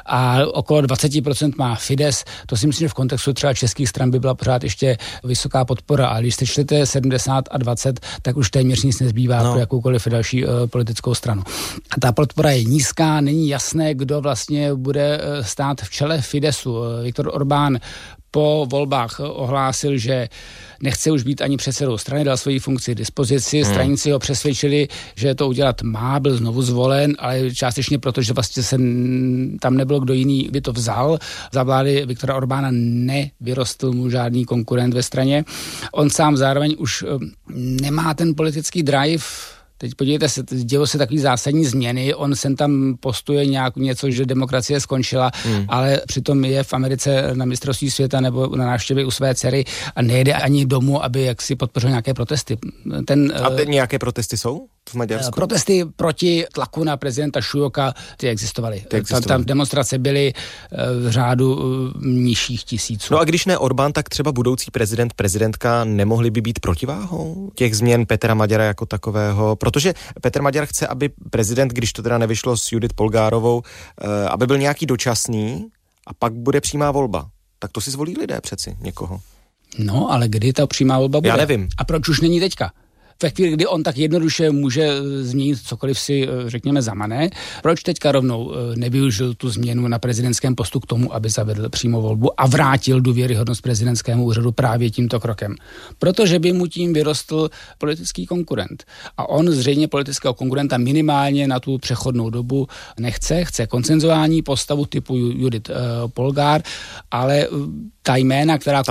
a okolo 20% má Fides. To si myslím, že v kontextu třeba českých stran by byla pořád ještě vysoká podpora, ale když sečtete 70 a 20, tak už téměř nic nezbývá pro jakoukoliv další politickou stranu. A ta podpora je nízká, není jasné, kdo vlastně bude stát v čele Fidesu. Viktor Orbán po volbách ohlásil, že nechce už být ani předsedou strany, dal svoji funkci dispozici. Straníci ho přesvědčili, že to udělat má, byl znovu zvolen, ale částečně proto, že vlastně tam nebylo kdo jiný, by to vzal. Za vlády Viktora Orbána nevyrostl mu žádný konkurent ve straně. On sám zároveň už nemá ten politický drive. Teď podívejte se, dělo se takový zásadní změny, on sem tam postuje něco, že demokracie skončila, ale přitom je v Americe na mistrovství světa nebo na návštěvě u své dcery a nejde ani domů, aby jaksi podpořil nějaké protesty. A nějaké protesty jsou v Maďarsku? Protesty proti tlaku na prezidenta Šujoka, ty existovaly. Tam demonstrace byly v řádu nižších tisíců. No a když ne Orbán, tak třeba budoucí prezidentka nemohli by být protiváhou těch změn Petra Maďara jako takového? Protože Petr Maďar chce, aby prezident, když to teda nevyšlo s Judith Polgárovou, aby byl nějaký dočasný a pak bude přímá volba. Tak to si zvolí lidé přeci někoho. No, ale kdy ta přímá volba bude? Já nevím. A proč už není teďka? Ve chvíli, kdy on tak jednoduše může změnit cokoliv si, řekněme, zamane, proč teďka rovnou nevyužil tu změnu na prezidentském postu k tomu, aby zavedl přímou volbu a vrátil důvěryhodnost prezidentskému úřadu právě tímto krokem? Protože by mu tím vyrostl politický konkurent. A on zřejmě politického konkurenta minimálně na tu přechodnou dobu chce konsenzuální postavu typu Judith Polgár, ale ta jména, která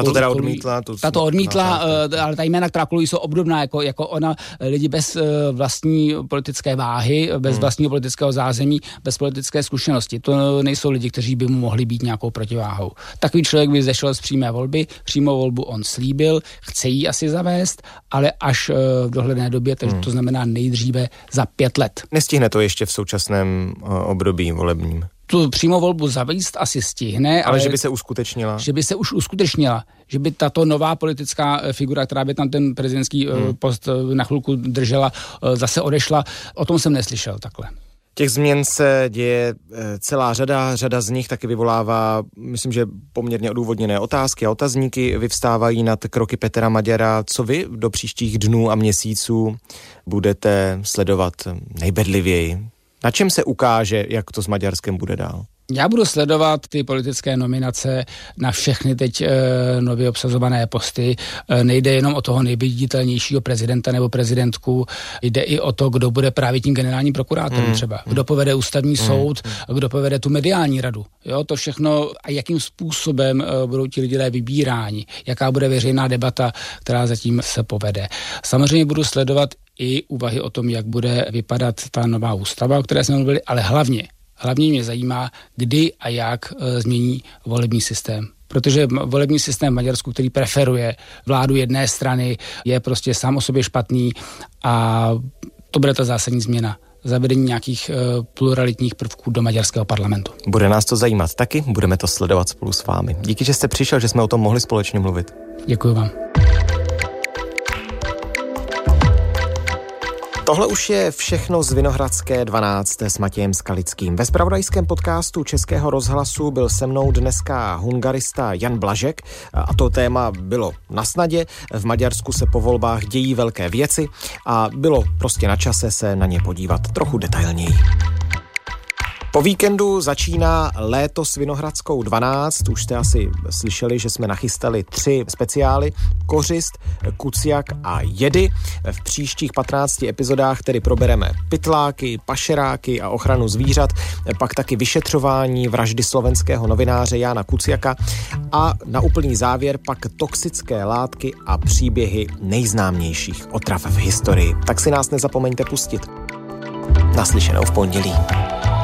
odmítla, ale ta jména, která kolují, jsou obdobná jako ona, lidi bez vlastní politické váhy, bez vlastního politického zázemí, bez politické zkušenosti. To nejsou lidi, kteří by mu mohli být nějakou protiváhou. Takový člověk by zešel z přímé volby, přímou volbu on slíbil, chce ji asi zavést, ale až v dohledné době, takže to znamená nejdříve za 5 let. Nestihne to ještě v současném období volebním? Tu přímou volbu zavést asi stihne. Ale že by se uskutečnila? Že by se už uskutečnila. Že by tato nová politická figura, která by tam ten prezidentský post na chvilku držela, zase odešla. O tom jsem neslyšel takhle. Těch změn se děje celá řada z nich taky vyvolává, myslím, že poměrně odůvodněné otázky a otazníky vyvstávají nad kroky Petra Maďara. Co vy do příštích dnů a měsíců budete sledovat nejbedlivěji? Na čem se ukáže, jak to s Maďarskem bude dál? Já budu sledovat ty politické nominace na všechny teď nově obsazované posty. Nejde jenom o toho nejviditelnějšího prezidenta nebo prezidentku, jde i o to, kdo bude právě tím generálním prokurátorem třeba. Kdo povede ústavní soud, kdo povede tu mediální radu. Jo, to všechno a jakým způsobem budou ti lidé vybíráni, jaká bude veřejná debata, která zatím se povede. Samozřejmě budu sledovat i úvahy o tom, jak bude vypadat ta nová ústava, o které jsme mluvili, ale hlavně mě zajímá, kdy a jak změní volební systém. Protože volební systém v Maďarsku, který preferuje vládu jedné strany, je prostě sám o sobě špatný a to bude ta zásadní změna. Zavedení nějakých pluralitních prvků do maďarského parlamentu. Bude nás to zajímat taky, budeme to sledovat spolu s vámi. Díky, že jste přišel, že jsme o tom mohli společně mluvit. Děkuji vám. Tohle už je všechno z Vinohradské 12 s Matějem Skalickým. Ve zpravodajském podcastu Českého rozhlasu byl se mnou dneska hungarista Jan Blažek a to téma bylo nasnadě. V Maďarsku se po volbách dějí velké věci a bylo prostě na čase se na ně podívat trochu detailněji. Po víkendu začíná léto s Vinohradskou 12. Už jste asi slyšeli, že jsme nachystali 3 speciály. Kořist, Kuciak a jedy. V příštích 15 epizodách tedy probereme pytláky, pašeráky a ochranu zvířat, pak taky vyšetřování vraždy slovenského novináře Jána Kuciaka a na úplný závěr pak toxické látky a příběhy nejznámějších otrav v historii. Tak si nás nezapomeňte pustit. Naslyšenou v pondělí.